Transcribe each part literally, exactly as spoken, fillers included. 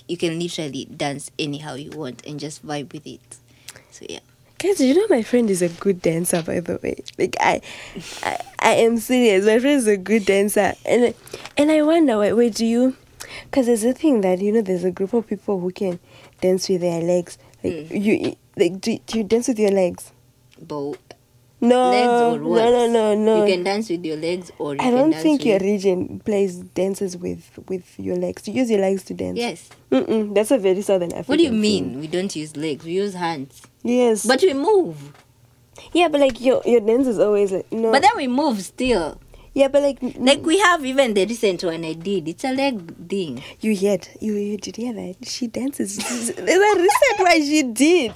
you can literally dance anyhow you want and just vibe with it. So yeah. Guys, you know my friend is a good dancer, by the way. Like I, I, I am serious. My friend is a good dancer, and and I wonder, wait, wait, do you? Because there's a thing that you know, there's a group of people who can dance with their legs. Like Mm. you, like do, do you dance with your legs? Both No, legs or what? no, no, no, no. You can dance with your legs, or you I can don't dance think with... your region plays dances with with your legs. You use your legs to dance. Yes. Mm-mm, that's a very southern African. What do you thing. mean? We don't use legs. We use hands. Yes, But we move. yeah, but like your your dance is always like no. But then we move still. yeah, but like Like we have even the recent one I did. It's a leg thing. you heard you you did hear that she dances. There's a reason why she did.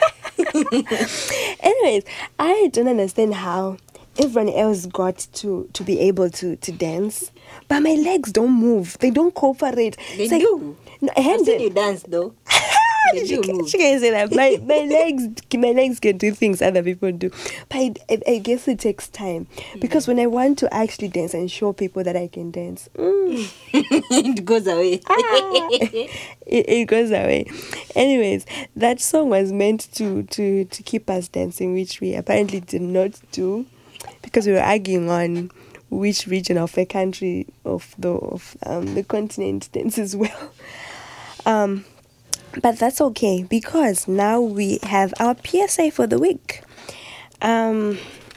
Anyways, I don't understand how everyone else got to to be able to to dance, but my legs don't move. They don't cooperate. They It's like- do. No, I've hand seen you dance though. They she, do can, move. she can say that my, my legs my legs can do things other people do, but I, I, I guess it takes time because when I want to actually dance and show people that I can dance, mm, It goes away. ah, it, it goes away. Anyways, that song was meant to to to keep us dancing, which we apparently did not do because we were arguing on which region of a country of the of um, the continent dances well. Um, but that's okay because now we have our P S A for the week. Um,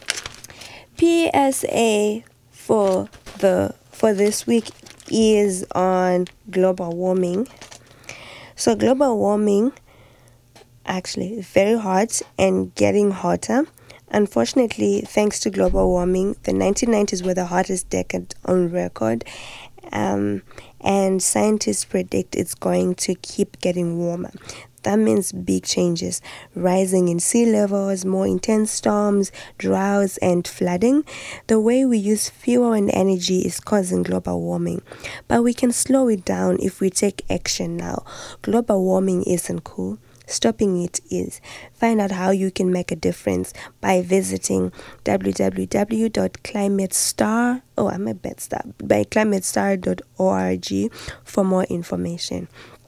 P S A for the for this week is on global warming. So global warming actually is very hot and getting hotter. Unfortunately, thanks to global warming, the nineteen nineties were the hottest decade on record. Um, and scientists predict it's going to keep getting warmer. That means big changes, rising in sea levels, more intense storms, droughts, and flooding. The way we use fuel and energy is causing global warming. But we can slow it down if we take action now. Global warming isn't cool. Stopping it is. Find out how you can make a difference by visiting w w w dot climatestar oh I'm a bad star by climatestar dot org for more information.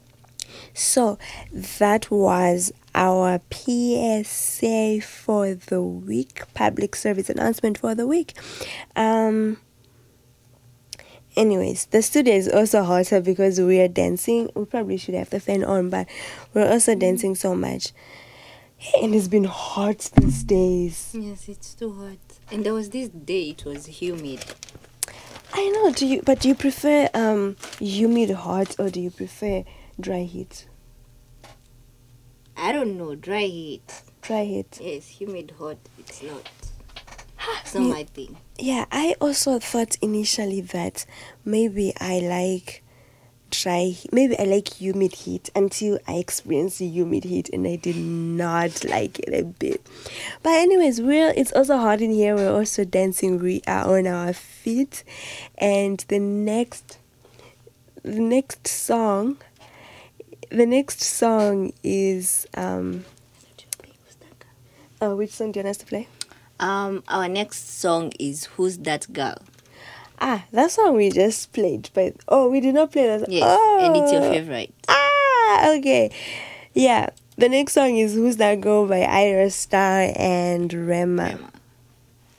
So that was our P S A for the week, public service announcement for the week. Um Anyways, the studio is also hotter because we are dancing. We probably should have the fan on, but we're also dancing so much. And it's been hot these days. Yes, it's too hot. And there was this day it was humid. I know. Do you? But do you prefer um humid hot or do you prefer dry heat? I don't know, dry heat. Dry heat. Yes, humid hot. It's not. It's not my thing. Yeah, I also thought initially that maybe I like dry, maybe I like humid heat until I experienced the humid heat and I did not like it a bit. But anyways, we're, it's also hot in here. We're also dancing. We are on our feet. And the next, the next song, the next song is, um, uh, which song do you want us to play? Um, our next song is Who's That Girl? Ah, that song we just played, but oh, we did not play that. Yes, oh. and it's your favorite. Ah, okay. Yeah, the next song is Who's That Girl by Ira Star and Rema. Rema.